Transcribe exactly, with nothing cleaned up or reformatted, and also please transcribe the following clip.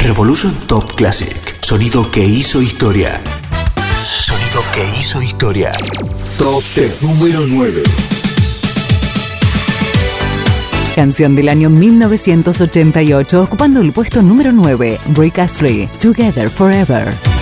Revolution Top Classic. Sonido que hizo historia. Sonido que hizo historia. Top diez número nueve. Canción del año mil novecientos ochenta y ocho, ocupando el puesto número nueve, Rick Astley, Together Forever.